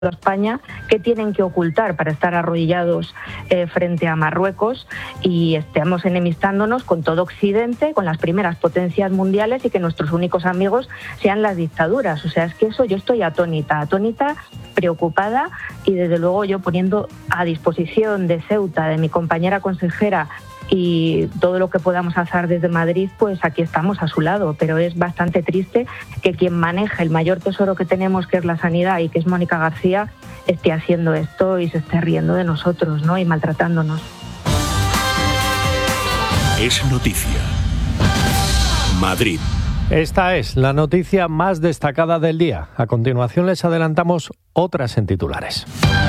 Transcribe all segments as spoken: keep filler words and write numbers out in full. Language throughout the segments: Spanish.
España, que tienen que ocultar para estar arrodillados eh, frente a Marruecos, y estamos enemistándonos con todo Occidente, con las primeras potencias mundiales, y que nuestros únicos amigos sean las dictaduras. O sea, es que eso, yo estoy atónita, atónita, preocupada, y desde luego yo poniendo a disposición de Ceuta, de mi compañera consejera, y todo lo que podamos hacer desde Madrid, pues aquí estamos a su lado. Pero es bastante triste que quien maneja el mayor tesoro que tenemos, que es la sanidad, y que es Mónica García, esté haciendo esto y se esté riendo de nosotros, ¿no? Y maltratándonos. Es noticia. Madrid. Esta es la noticia más destacada del día. A continuación les adelantamos otras en titulares.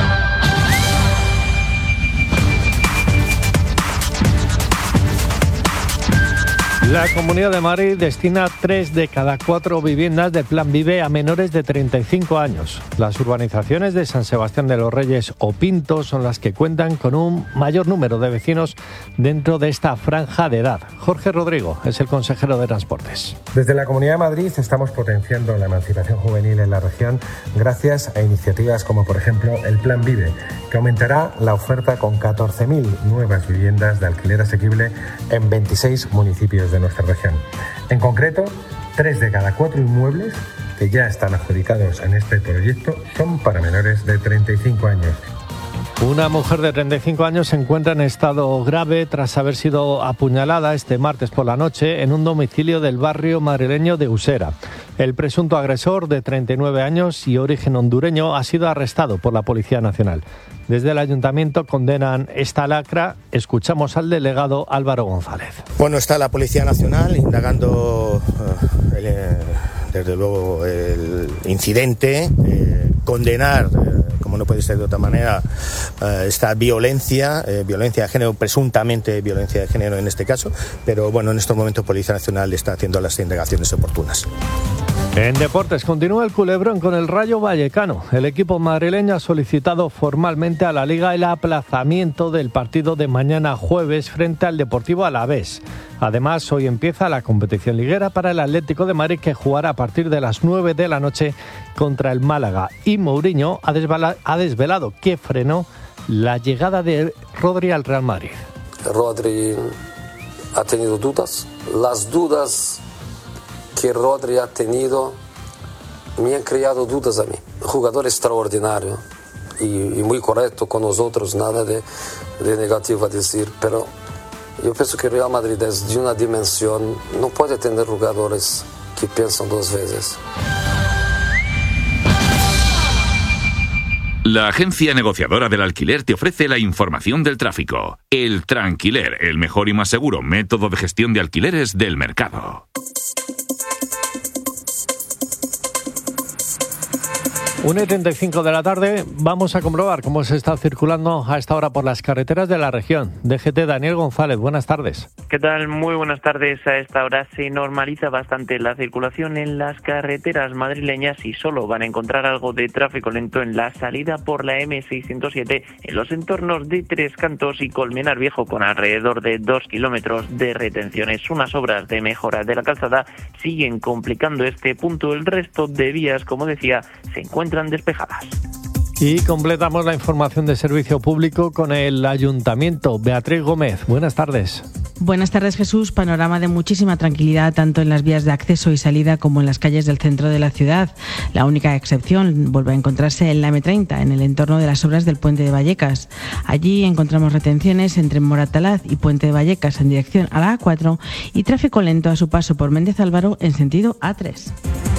La Comunidad de Madrid destina tres de cada cuatro viviendas del Plan Vive a menores de treinta y cinco años. Las urbanizaciones de San Sebastián de los Reyes o Pinto son las que cuentan con un mayor número de vecinos dentro de esta franja de edad. Jorge Rodrigo es el consejero de Transportes. Desde la Comunidad de Madrid estamos potenciando la emancipación juvenil en la región gracias a iniciativas como, por ejemplo, el Plan Vive, que aumentará la oferta con catorce mil nuevas viviendas de alquiler asequible en veintiséis municipios de nuestra región. En concreto, tres de cada cuatro inmuebles que ya están adjudicados en este proyecto son para menores de treinta y cinco años. Una mujer de treinta y cinco años se encuentra en estado grave tras haber sido apuñalada este martes por la noche en un domicilio del barrio madrileño de Usera. El presunto agresor, de treinta y nueve años y origen hondureño, ha sido arrestado por la Policía Nacional. Desde el Ayuntamiento condenan esta lacra. Escuchamos al delegado Álvaro González. Bueno, está la Policía Nacional indagando, uh, el, desde luego, el incidente, eh, condenar, eh, como no puede ser de otra manera, eh, esta violencia, eh, violencia de género, presuntamente violencia de género en este caso, pero bueno, en estos momentos Policía Nacional está haciendo las indagaciones oportunas. En deportes continúa el culebrón con el Rayo Vallecano. El equipo madrileño ha solicitado formalmente a la Liga el aplazamiento del partido de mañana jueves frente al Deportivo Alavés. Además, hoy empieza la competición liguera para el Atlético de Madrid, que jugará a partir de las nueve de la noche contra el Málaga. Y Mourinho ha, desvala- ha desvelado que frenó la llegada de Rodri al Real Madrid. Rodri ha tenido dudas. Las dudas que Rodri ha tenido me han creado dudas a mí. Jugador extraordinario y, y muy correcto con nosotros, nada de, de negativo a decir, pero yo pienso que Real Madrid es de una dimensión, no puede tener jugadores que piensan dos veces. La agencia negociadora del alquiler te ofrece la información del tráfico. El Tranquiler, el mejor y más seguro método de gestión de alquileres del mercado. una y treinta y cinco de la tarde, vamos a comprobar cómo se está circulando a esta hora por las carreteras de la región. D G T, Daniel González, buenas tardes. ¿Qué tal? Muy buenas tardes. A esta hora se normaliza bastante la circulación en las carreteras madrileñas y solo van a encontrar algo de tráfico lento en la salida por la eme seiscientos siete en los entornos de Tres Cantos y Colmenar Viejo, con alrededor de dos kilómetros de retenciones. Unas obras de mejora de la calzada siguen complicando este punto. El resto de vías, como decía, se encuentran despejadas. Y completamos la información de servicio público con el Ayuntamiento. Beatriz Gómez, buenas tardes. Buenas tardes, Jesús. Panorama de muchísima tranquilidad tanto en las vías de acceso y salida como en las calles del centro de la ciudad. La única excepción vuelve a encontrarse en la eme treinta, en el entorno de las obras del Puente de Vallecas. Allí encontramos retenciones entre Moratalaz y Puente de Vallecas en dirección a la A cuatro y tráfico lento a su paso por Méndez Álvaro en sentido A tres.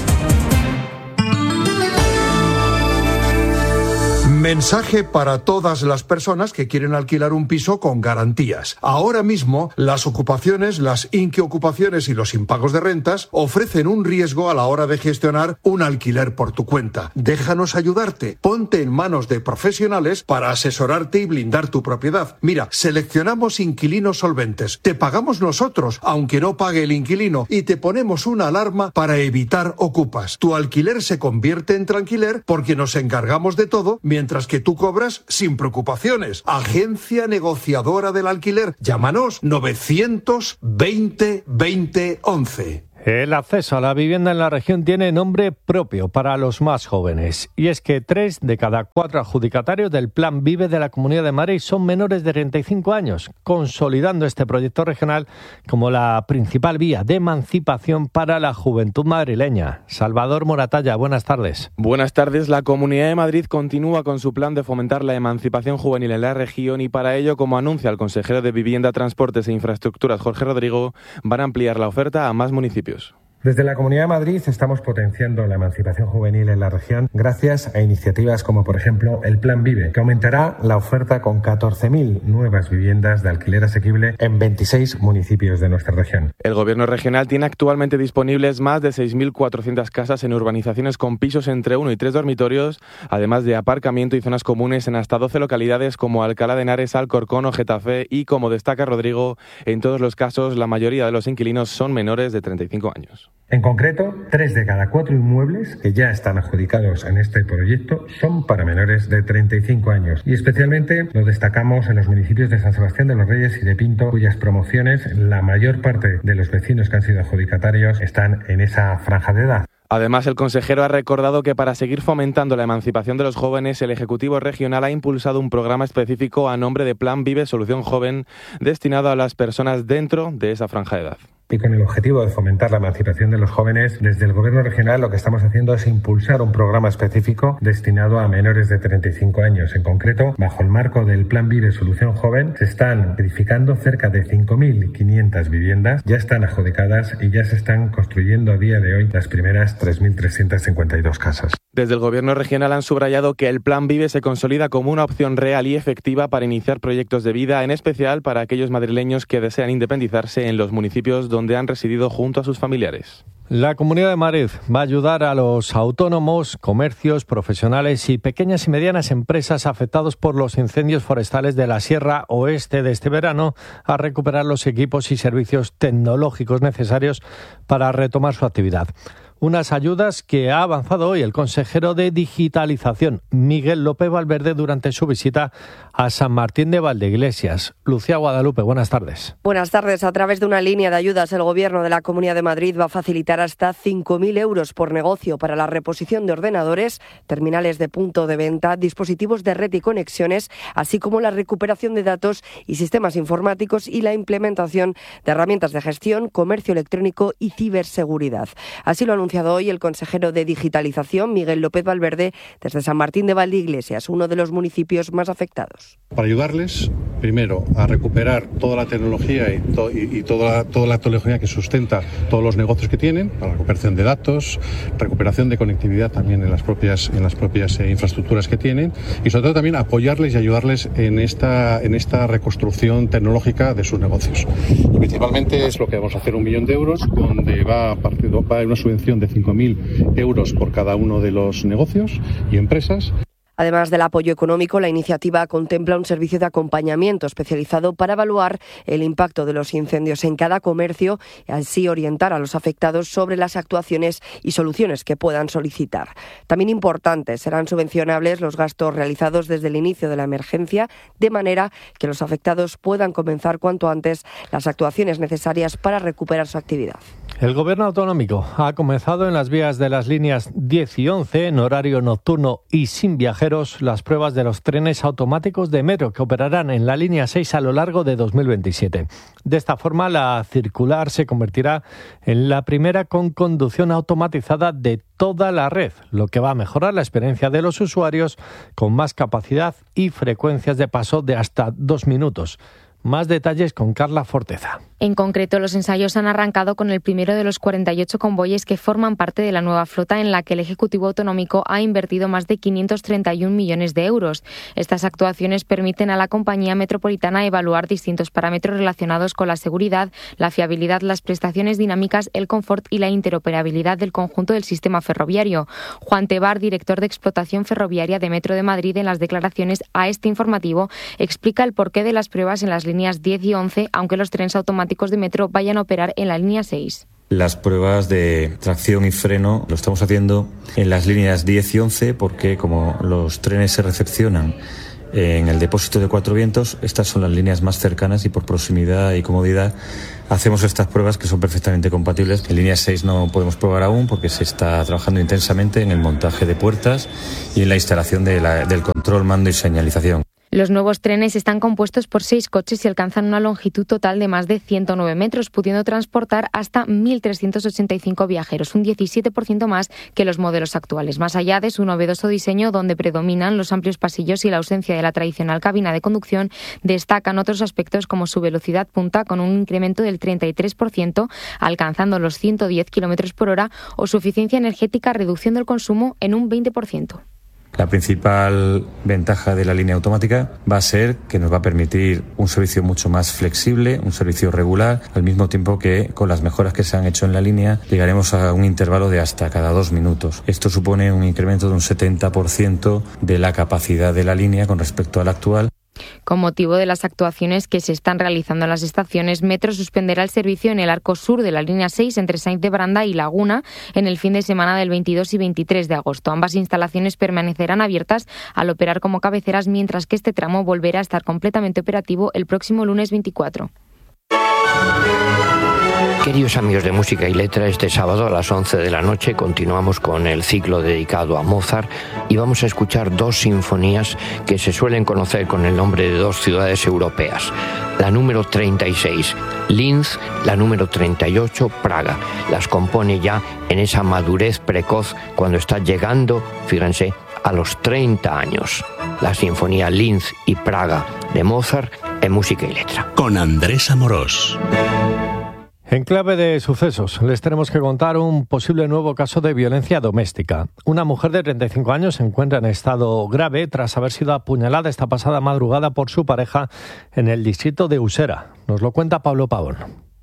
Mensaje para todas las personas que quieren alquilar un piso con garantías. Ahora mismo, las ocupaciones, las inquiocupaciones y los impagos de rentas ofrecen un riesgo a la hora de gestionar un alquiler por tu cuenta. Déjanos ayudarte. Ponte en manos de profesionales para asesorarte y blindar tu propiedad. Mira, seleccionamos inquilinos solventes. Te pagamos nosotros, aunque no pague el inquilino, y te ponemos una alarma para evitar ocupas. Tu alquiler se convierte en tranquiler porque nos encargamos de todo mientras que tú cobras sin preocupaciones. Agencia negociadora del alquiler. Llámanos novecientos veinte veinte once. El acceso a la vivienda en la región tiene nombre propio para los más jóvenes. Y es que tres de cada cuatro adjudicatarios del Plan Vive de la Comunidad de Madrid son menores de treinta y cinco años, consolidando este proyecto regional como la principal vía de emancipación para la juventud madrileña. Salvador Moratalla, buenas tardes. Buenas tardes. La Comunidad de Madrid continúa con su plan de fomentar la emancipación juvenil en la región y para ello, como anuncia el consejero de Vivienda, Transportes e Infraestructuras, Jorge Rodrigo, van a ampliar la oferta a más municipios. Desde la Comunidad de Madrid estamos potenciando la emancipación juvenil en la región gracias a iniciativas como, por ejemplo, el Plan Vive, que aumentará la oferta con catorce mil nuevas viviendas de alquiler asequible en veintiséis municipios de nuestra región. El Gobierno regional tiene actualmente disponibles más de seis mil cuatrocientas casas en urbanizaciones con pisos entre uno y tres dormitorios, además de aparcamiento y zonas comunes en hasta doce localidades como Alcalá de Henares, Alcorcón o Getafe y, como destaca Rodrigo, en todos los casos la mayoría de los inquilinos son menores de treinta y cinco años. En concreto, tres de cada cuatro inmuebles que ya están adjudicados en este proyecto son para menores de treinta y cinco años. Y especialmente lo destacamos en los municipios de San Sebastián de los Reyes y de Pinto, cuyas promociones, la mayor parte de los vecinos que han sido adjudicatarios están en esa franja de edad. Además, el consejero ha recordado que para seguir fomentando la emancipación de los jóvenes, el Ejecutivo Regional ha impulsado un programa específico a nombre de Plan Vive Solución Joven, destinado a las personas dentro de esa franja de edad. Y con el objetivo de fomentar la emancipación de los jóvenes, desde el Gobierno regional lo que estamos haciendo es impulsar un programa específico destinado a menores de treinta y cinco años. En concreto, bajo el marco del Plan Vive Solución Joven, se están edificando cerca de cinco mil quinientas viviendas, ya están adjudicadas y ya se están construyendo a día de hoy las primeras tres mil trescientas cincuenta y dos casas. Desde el Gobierno regional han subrayado que el Plan Vive se consolida como una opción real y efectiva para iniciar proyectos de vida, en especial para aquellos madrileños que desean independizarse en los municipios donde han residido junto a sus familiares. La Comunidad de Madrid va a ayudar a los autónomos, comercios, profesionales y pequeñas y medianas empresas afectados por los incendios forestales de la Sierra Oeste de este verano a recuperar los equipos y servicios tecnológicos necesarios para retomar su actividad. Unas ayudas que ha avanzado hoy el consejero de Digitalización, Miguel López Valverde, durante su visita a San Martín de Valdeiglesias. Lucía Guadalupe, buenas tardes. Buenas tardes. A través de una línea de ayudas, el Gobierno de la Comunidad de Madrid va a facilitar hasta cinco mil euros por negocio para la reposición de ordenadores, terminales de punto de venta, dispositivos de red y conexiones, así como la recuperación de datos y sistemas informáticos y la implementación de herramientas de gestión, comercio electrónico y ciberseguridad. Así lo anunció hoy el consejero de Digitalización, Miguel López Valverde, desde San Martín de Valdeiglesias, uno de los municipios más afectados. Para ayudarles, primero, a recuperar toda la tecnología y, to- y, y toda, la, toda la tecnología que sustenta todos los negocios que tienen, para la recuperación de datos, recuperación de conectividad también en las propias, en las propias eh, infraestructuras que tienen y sobre todo también apoyarles y ayudarles en esta, en esta reconstrucción tecnológica de sus negocios. Y principalmente es lo que vamos a hacer, un millón de euros, donde va a partir va a haber una subvención de cinco mil euros por cada uno de los negocios y empresas. Además del apoyo económico, la iniciativa contempla un servicio de acompañamiento especializado para evaluar el impacto de los incendios en cada comercio y así orientar a los afectados sobre las actuaciones y soluciones que puedan solicitar. También importantes serán subvencionables los gastos realizados desde el inicio de la emergencia, de manera que los afectados puedan comenzar cuanto antes las actuaciones necesarias para recuperar su actividad. El Gobierno autonómico ha comenzado en las vías de las líneas diez y once, en horario nocturno y sin viajeros, las pruebas de los trenes automáticos de metro que operarán en la línea seis a lo largo de dos mil veintisiete. De esta forma, la circular se convertirá en la primera con conducción automatizada de toda la red, lo que va a mejorar la experiencia de los usuarios con más capacidad y frecuencias de paso de hasta dos minutos. Más detalles con Carla Forteza. En concreto, los ensayos han arrancado con el primero de los cuarenta y ocho convoyes que forman parte de la nueva flota en la que el Ejecutivo Autonómico ha invertido más de quinientos treinta y un millones de euros. Estas actuaciones permiten a la compañía metropolitana evaluar distintos parámetros relacionados con la seguridad, la fiabilidad, las prestaciones dinámicas, el confort y la interoperabilidad del conjunto del sistema ferroviario. Juan Tebar, director de Explotación Ferroviaria de Metro de Madrid, en las declaraciones a este informativo, explica el porqué de las pruebas en las líneas diez y once, aunque los trenes automáticos de metro vayan a operar en la línea seis. Las pruebas de tracción y freno lo estamos haciendo en las líneas diez y once porque como los trenes se recepcionan en el depósito de Cuatro Vientos. Estas son las líneas más cercanas y por proximidad y comodidad hacemos estas pruebas que son perfectamente compatibles. En línea seis no podemos probar aún porque se está trabajando intensamente en el montaje de puertas y en la instalación de la, del control, mando y señalización. Los nuevos trenes están compuestos por seis coches y alcanzan una longitud total de más de ciento nueve metros, pudiendo transportar hasta mil trescientos ochenta y cinco viajeros, un diecisiete por ciento más que los modelos actuales. Más allá de su novedoso diseño, donde predominan los amplios pasillos y la ausencia de la tradicional cabina de conducción, destacan otros aspectos como su velocidad punta, con un incremento del treinta y tres por ciento, alcanzando los ciento diez kilómetros por hora, o su eficiencia energética, reduciendo el consumo en un veinte por ciento. La principal ventaja de la línea automática va a ser que nos va a permitir un servicio mucho más flexible, un servicio regular, al mismo tiempo que con las mejoras que se han hecho en la línea llegaremos a un intervalo de hasta cada dos minutos. Esto supone un incremento de un setenta por ciento de la capacidad de la línea con respecto a la actual. Con motivo de las actuaciones que se están realizando en las estaciones, Metro suspenderá el servicio en el arco sur de la línea seis entre Sainz de Baranda y Laguna en el fin de semana del veintidós y veintitrés de agosto. Ambas instalaciones permanecerán abiertas al operar como cabeceras, mientras que este tramo volverá a estar completamente operativo el próximo lunes veinticuatro. Queridos amigos de Música y Letra, este sábado a las once de la noche continuamos con el ciclo dedicado a Mozart y vamos a escuchar dos sinfonías que se suelen conocer con el nombre de dos ciudades europeas. La número treinta y seis, Linz, la número treinta y ocho, Praga. Las compone ya en esa madurez precoz cuando está llegando, fíjense, a los treinta años. La sinfonía Linz y Praga de Mozart en Música y Letra. Con Andrés Amorós. En clave de sucesos, les tenemos que contar un posible nuevo caso de violencia doméstica. Una mujer de treinta y cinco años se encuentra en estado grave tras haber sido apuñalada esta pasada madrugada por su pareja en el distrito de Usera. Nos lo cuenta Pablo Pavón.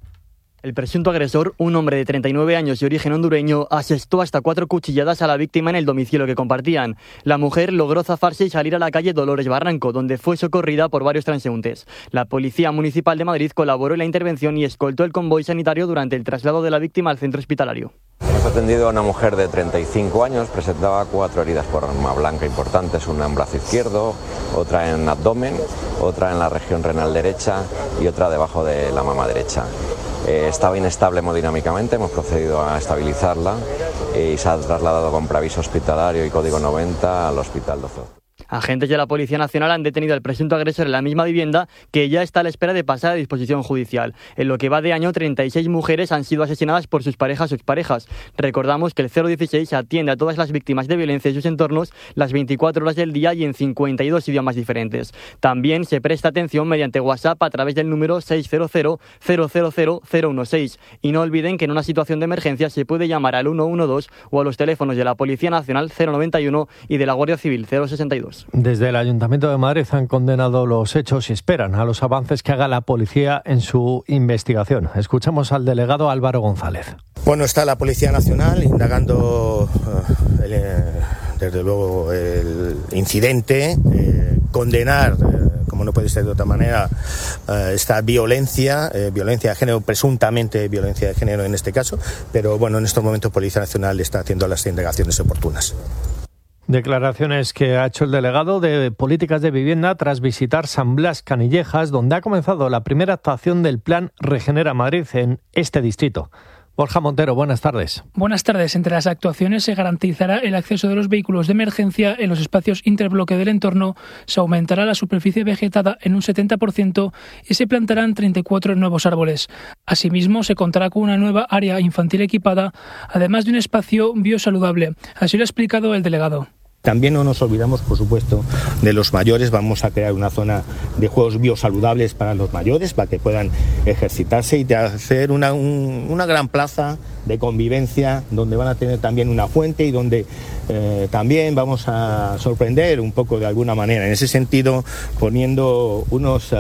El presunto agresor, un hombre de treinta y nueve años de origen hondureño, asestó hasta cuatro cuchilladas a la víctima en el domicilio que compartían. La mujer logró zafarse y salir a la calle Dolores Barranco, donde fue socorrida por varios transeúntes. La Policía Municipal de Madrid colaboró en la intervención y escoltó el convoy sanitario durante el traslado de la víctima al centro hospitalario. Hemos atendido a una mujer de treinta y cinco años, presentaba cuatro heridas por arma blanca importantes, una en brazo izquierdo, otra en abdomen, otra en la región renal derecha y otra debajo de la mama derecha. Eh, estaba inestable hemodinámicamente, hemos procedido a estabilizarla eh, y se ha trasladado con preaviso hospitalario y código noventa al Hospital Dozo. Agentes de la Policía Nacional han detenido al presunto agresor en la misma vivienda, que ya está a la espera de pasar a disposición judicial. En lo que va de año, treinta y seis mujeres han sido asesinadas por sus parejas o exparejas. Recordamos que el cero dieciséis atiende a todas las víctimas de violencia en sus entornos las veinticuatro horas del día y en cincuenta y dos idiomas diferentes. También se presta atención mediante WhatsApp a través del número seis cero cero, cero cero cero, cero uno seis. Y no olviden que en una situación de emergencia se puede llamar al uno uno dos o a los teléfonos de la Policía Nacional cero noventa y uno y de la Guardia Civil cero sesenta y dos. Desde el Ayuntamiento de Madrid han condenado los hechos y esperan a los avances que haga la policía en su investigación. Escuchamos al delegado Álvaro González. Bueno, está la Policía Nacional indagando uh, el, desde luego el incidente, eh, condenar, eh, como no puede ser de otra manera, eh, esta violencia, eh, violencia de género, presuntamente violencia de género en este caso, pero bueno, en estos momentos Policía Nacional está haciendo las indagaciones oportunas. Declaraciones que ha hecho el delegado de Políticas de Vivienda tras visitar San Blas Canillejas, donde ha comenzado la primera actuación del Plan Regenera Madrid en este distrito. Borja Montero, buenas tardes. Buenas tardes. Entre las actuaciones se garantizará el acceso de los vehículos de emergencia en los espacios interbloque del entorno, se aumentará la superficie vegetada en un setenta por ciento y se plantarán treinta y cuatro nuevos árboles. Asimismo, se contará con una nueva área infantil equipada, además de un espacio biosaludable. Así lo ha explicado el delegado. También no nos olvidamos, por supuesto, de los mayores. Vamos a crear una zona de juegos biosaludables para los mayores, para que puedan ejercitarse y hacer una, un, una gran plaza de convivencia, donde van a tener también una fuente y donde eh, también vamos a sorprender un poco de alguna manera. En ese sentido, poniendo unos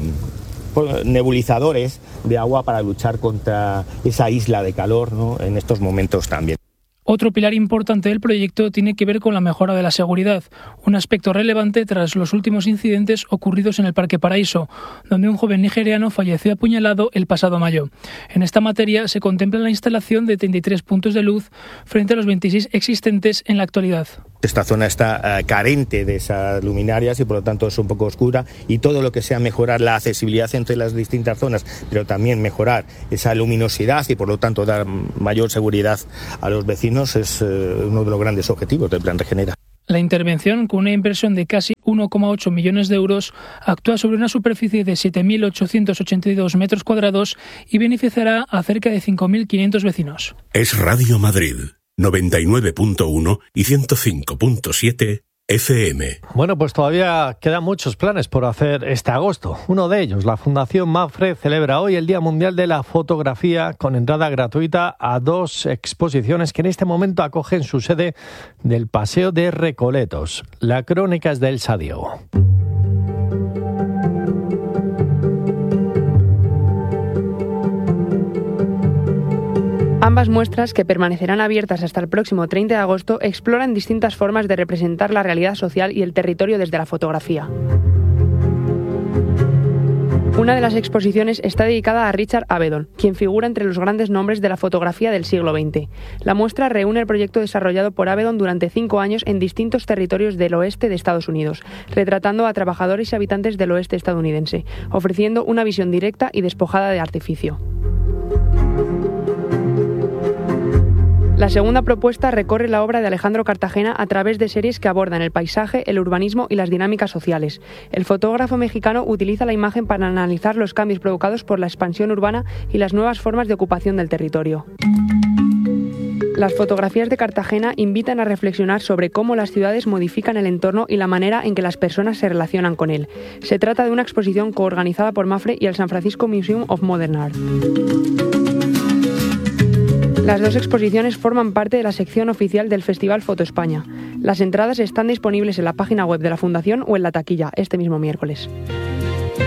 um, nebulizadores de agua para luchar contra esa isla de calor, ¿no?, en estos momentos también. Otro pilar importante del proyecto tiene que ver con la mejora de la seguridad, un aspecto relevante tras los últimos incidentes ocurridos en el Parque Paraíso, donde un joven nigeriano falleció apuñalado el pasado mayo. En esta materia se contempla la instalación de treinta y tres puntos de luz frente a los veintiséis existentes en la actualidad. Esta zona está uh, carente de esas luminarias y por lo tanto es un poco oscura, y todo lo que sea mejorar la accesibilidad entre las distintas zonas, pero también mejorar esa luminosidad y por lo tanto dar mayor seguridad a los vecinos es uh, uno de los grandes objetivos del Plan Regenera. La intervención, con una inversión de casi uno coma ocho millones de euros, actúa sobre una superficie de siete mil ochocientos ochenta y dos metros cuadrados y beneficiará a cerca de cinco mil quinientos vecinos. Es Radio Madrid, noventa y nueve punto uno y ciento cinco punto siete F M. Bueno, pues todavía quedan muchos planes por hacer este agosto. Uno de ellos, la Fundación MAPFRE, celebra hoy el Día Mundial de la Fotografía con entrada gratuita a dos exposiciones que en este momento acogen su sede del Paseo de Recoletos. La crónica es de Elsa Diego. Ambas muestras, que permanecerán abiertas hasta el próximo treinta de agosto, exploran distintas formas de representar la realidad social y el territorio desde la fotografía. Una de las exposiciones está dedicada a Richard Avedon, quien figura entre los grandes nombres de la fotografía del siglo veinte. La muestra reúne el proyecto desarrollado por Avedon durante cinco años en distintos territorios del oeste de Estados Unidos, retratando a trabajadores y habitantes del oeste estadounidense, ofreciendo una visión directa y despojada de artificio. La segunda propuesta recorre la obra de Alejandro Cartagena a través de series que abordan el paisaje, el urbanismo y las dinámicas sociales. El fotógrafo mexicano utiliza la imagen para analizar los cambios provocados por la expansión urbana y las nuevas formas de ocupación del territorio. Las fotografías de Cartagena invitan a reflexionar sobre cómo las ciudades modifican el entorno y la manera en que las personas se relacionan con él. Se trata de una exposición coorganizada por MAPFRE y el San Francisco Museum of Modern Art. Las dos exposiciones forman parte de la sección oficial del Festival Foto España. Las entradas están disponibles en la página web de la Fundación o en la taquilla este mismo miércoles.